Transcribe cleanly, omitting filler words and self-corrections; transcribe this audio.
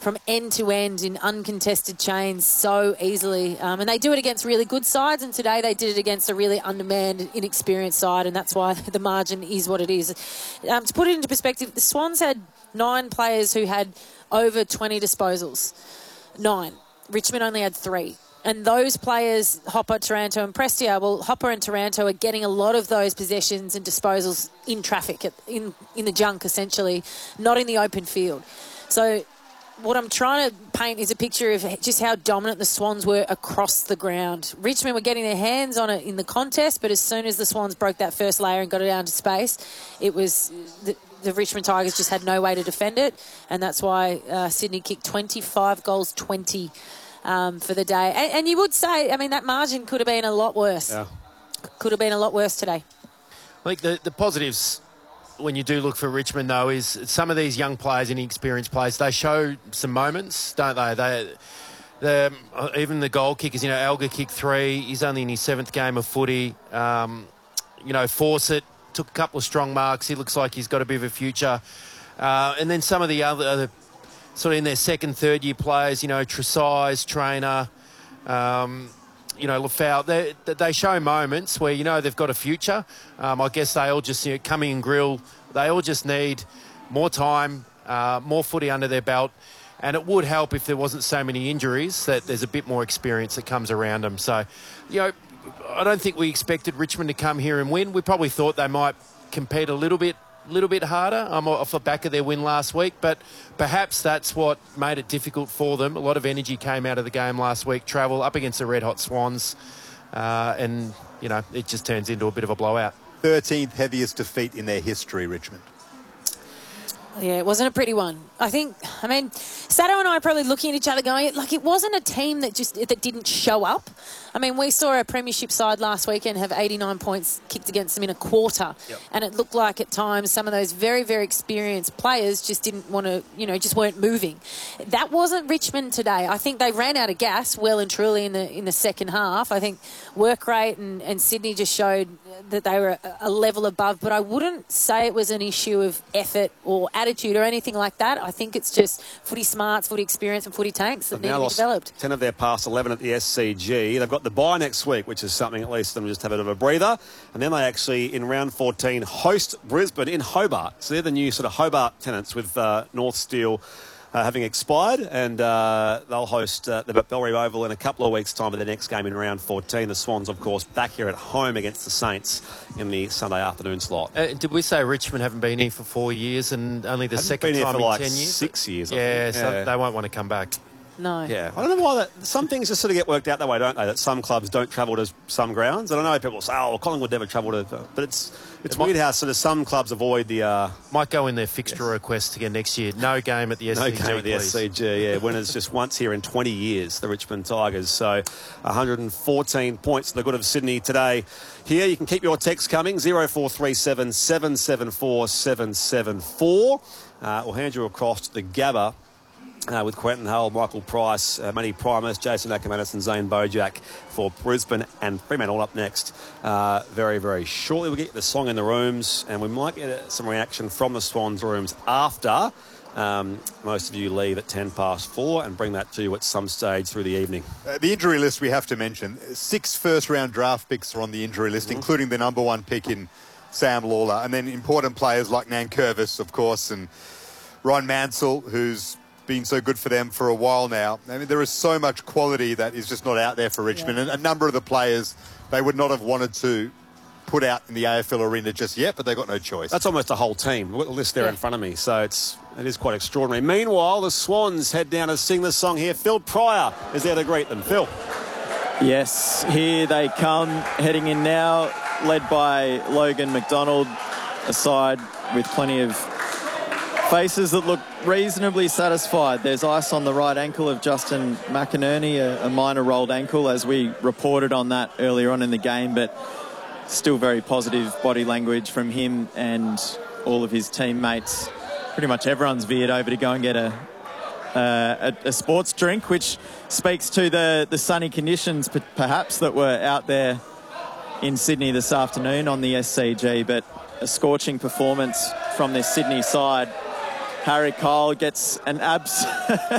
from end to end in uncontested chains so easily. And they do it against really good sides, and today they did it against a really undermanned, inexperienced side, and that's why the margin is what it is. To put it into perspective, the Swans had 9 players who had over 20 disposals. 9. Richmond only had 3. And those players, Hopper, Taranto and Prestia, well, Hopper and Taranto are getting a lot of those possessions and disposals in traffic, in the junk, essentially, not in the open field. So what I'm trying to paint is a picture of just how dominant the Swans were across the ground. Richmond were getting their hands on it in the contest, but as soon as the Swans broke that first layer and got it down to space, it was the Richmond Tigers just had no way to defend it, and that's why Sydney kicked 25 goals, 20 for the day. And you would say, I mean, that margin could have been a lot worse. Yeah. Could have been a lot worse today. I think the positives when you do look for Richmond, though, is some of these young players, inexperienced players, they show some moments, don't they? Even the goal kickers, Elgar kicked 3. He's only in his 7th game of footy. Fawcett took a couple of strong marks. He looks like he's got a bit of a future. And then some of the other sort of in their 2nd, 3rd year players, Tresize, Trainer, Lafau, they show moments where, they've got a future. I guess they all just, Cumming and Grill, they all just need more time, more footy under their belt. And it would help if there wasn't so many injuries, that there's a bit more experience that comes around them. So, I don't think we expected Richmond to come here and win. We probably thought they might compete a little bit harder off the back of their win last week, but perhaps that's what made it difficult for them. A lot of energy came out of the game last week, travel up against the red-hot Swans, and, it just turns into a bit of a blowout. 13th heaviest defeat in their history, Richmond. Yeah, it wasn't a pretty one. Sato and I are probably looking at each other going, it wasn't a team that didn't show up. We saw a premiership side last weekend have 89 points kicked against them in a quarter. Yep. And it looked like at times some of those very, very experienced players just didn't want to, just weren't moving. That wasn't Richmond today. I think they ran out of gas well and truly in the second half. I think work rate and Sydney just showed that they were a level above, but I wouldn't say it was an issue of effort or attitude or anything like that. I think it's just footy smarts, footy experience and footy tanks that need to be developed. 10 of their past 11 at the SCG. They've got the bye next week, which is something at least them just have a bit of a breather. And then they actually, in round 14, host Brisbane in Hobart. So they're the new sort of Hobart tenants with North Steel having expired, and they'll host the Bellary Oval in a couple of weeks' time for their next game in round 14. The Swans, of course, back here at home against the Saints in the Sunday afternoon slot. Did we say Richmond haven't been here for 4 years and only the second time in 10 years? 6 years. Yeah, so they won't want to come back. No. Yeah. I don't know why some things just sort of get worked out that way, don't they? That some clubs don't travel to some grounds. I don't know, people say, Collingwood never travel to... But it's weird how sort of some clubs avoid the... Might go in their fixture request again next year. No game at the SCG, No game at the SCG, yeah. Winners just once here in 20 years, the Richmond Tigers. So 114 points to the good of Sydney today. Here, you can keep your texts coming, 0437 774 774. We'll hand you across to the Gabba. With Quentin Hull, Michael Price, Matty Primus, Jason Ackermanis and Zane Bojack for Brisbane and Fremantle up next very, very shortly. We'll get the song in the rooms, and we might get some reaction from the Swans rooms after most of you leave at 4:10 and bring that to you at some stage through the evening. The injury list we have to mention. 6 first-round draft picks are on the injury list, including the number 1 pick in Sam Lawler, and then important players like Nankervis, of course, and Ron Mansell, who's been so good for them for a while now. There is so much quality that is just not out there for Richmond. And a number of the players they would not have wanted to put out in the AFL arena just yet, but they've got no choice. That's almost a whole team. We've got the list there in front of me, so it is quite extraordinary. Meanwhile, the Swans head down to sing the song here. Phil Pryor is there to greet them. Phil. Yes, here they come, heading in now, led by Logan McDonald, aside with plenty of faces that look reasonably satisfied. There's ice on the right ankle of Justin McInerney, a minor rolled ankle, as we reported on that earlier on in the game, but still very positive body language from him and all of his teammates. Pretty much everyone's veered over to go and get a sports drink, which speaks to the sunny conditions perhaps that were out there in Sydney this afternoon on the SCG, but a scorching performance from this Sydney side. Harry Kyle gets an